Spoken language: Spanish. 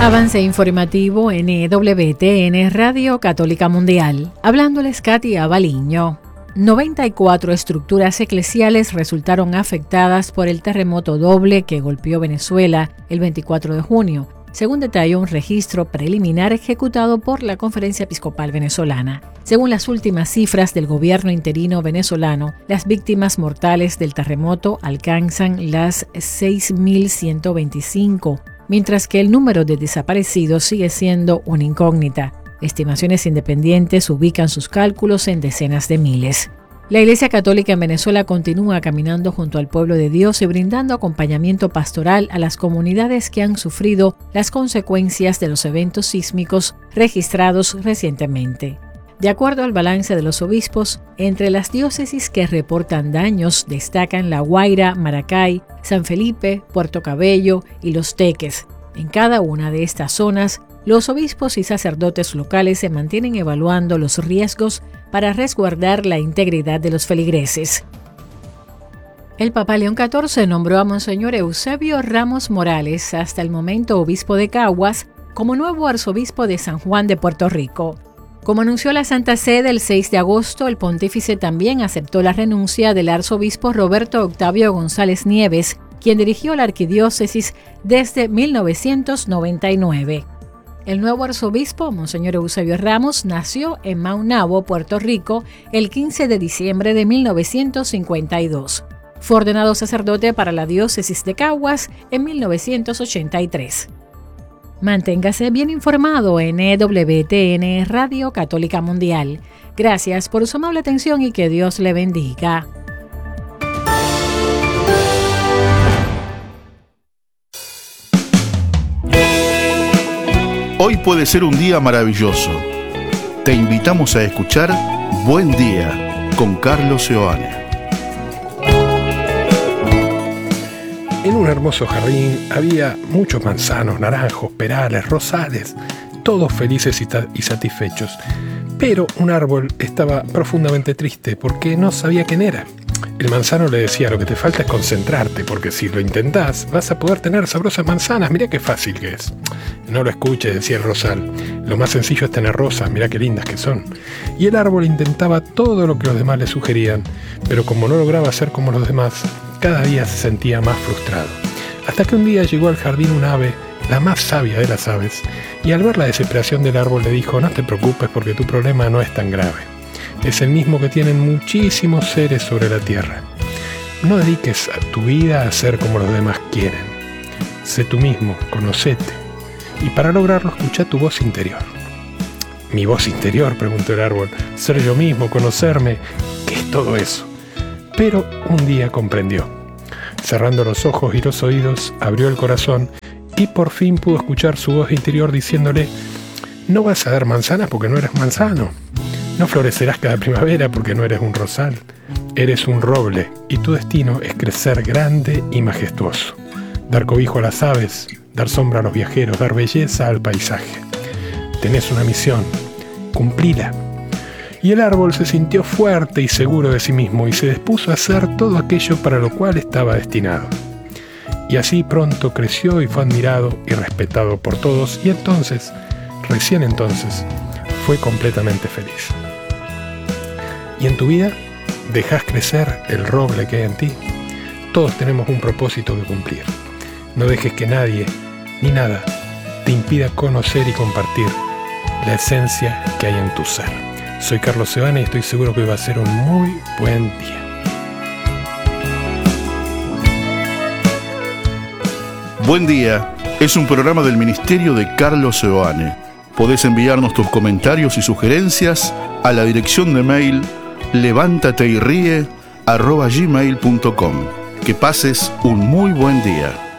Avance informativo en EWTN Radio Católica Mundial. Hablándoles Katia Baliño. 94 estructuras eclesiales resultaron afectadas por el terremoto doble que golpeó Venezuela el 24 de junio, según detalló un registro preliminar ejecutado por la Conferencia Episcopal Venezolana. Según las últimas cifras del gobierno interino venezolano, las víctimas mortales del terremoto alcanzan las 6.125, mientras que el número de desaparecidos sigue siendo una incógnita. Estimaciones independientes ubican sus cálculos en decenas de miles. La Iglesia Católica en Venezuela continúa caminando junto al pueblo de Dios y brindando acompañamiento pastoral a las comunidades que han sufrido las consecuencias de los eventos sísmicos registrados recientemente. De acuerdo al balance de los obispos, entre las diócesis que reportan daños destacan La Guaira, Maracay, San Felipe, Puerto Cabello y Los Teques. En cada una de estas zonas, los obispos y sacerdotes locales se mantienen evaluando los riesgos para resguardar la integridad de los feligreses. El Papa León XIV nombró a Monseñor Eusebio Ramos Morales, hasta el momento obispo de Caguas, como nuevo arzobispo de San Juan de Puerto Rico. Como anunció la Santa Sede el 6 de agosto, el pontífice también aceptó la renuncia del arzobispo Roberto Octavio González Nieves, quien dirigió la arquidiócesis desde 1999. El nuevo arzobispo, Monseñor Eusebio Ramos, nació en Maunabo, Puerto Rico, el 15 de diciembre de 1952. Fue ordenado sacerdote para la diócesis de Caguas en 1983. Manténgase bien informado en EWTN Radio Católica Mundial. Gracias por su amable atención y que Dios le bendiga. Hoy puede ser un día maravilloso. Te invitamos a escuchar Buen Día con Carlos Seoane. En un hermoso jardín había muchos manzanos, naranjos, perales, rosales, todos felices y satisfechos. Pero un árbol estaba profundamente triste porque no sabía quién era. El manzano le decía: lo que te falta es concentrarte, porque si lo intentás vas a poder tener sabrosas manzanas, mirá qué fácil que es. No lo escuches, decía el rosal, lo más sencillo es tener rosas, mirá qué lindas que son. Y el árbol intentaba todo lo que los demás le sugerían, pero como no lograba ser como los demás, cada día se sentía más frustrado. Hasta que un día llegó al jardín un ave, la más sabia de las aves, y al ver la desesperación del árbol le dijo: no te preocupes porque tu problema no es tan grave. Es el mismo que tienen muchísimos seres sobre la tierra. No dediques a tu vida a ser como los demás quieren. Sé tú mismo, conocete. Y para lograrlo, escucha tu voz interior. ¿Mi voz interior?, preguntó el árbol. Ser yo mismo, conocerme, ¿qué es todo eso? Pero un día comprendió. Cerrando los ojos y los oídos, abrió el corazón y por fin pudo escuchar su voz interior diciéndole: no vas a dar manzanas porque no eres manzano. No florecerás cada primavera porque no eres un rosal. Eres un roble y tu destino es crecer grande y majestuoso. Dar cobijo a las aves, dar sombra a los viajeros, dar belleza al paisaje. Tenés una misión, cumplila. Y el árbol se sintió fuerte y seguro de sí mismo y se dispuso a hacer todo aquello para lo cual estaba destinado. Y así pronto creció y fue admirado y respetado por todos, y entonces, recién entonces, fue completamente feliz. ¿Y en tu vida? ¿Dejás crecer el roble que hay en ti? Todos tenemos un propósito que cumplir. No dejes que nadie, ni nada, te impida conocer y compartir la esencia que hay en tu ser. Soy Carlos Seoane y estoy seguro que hoy va a ser un muy buen día. Buen Día es un programa del Ministerio de Carlos Seoane. Podés enviarnos tus comentarios y sugerencias a la dirección de mail levántateyrie@gmail.com. Que pases un muy buen día.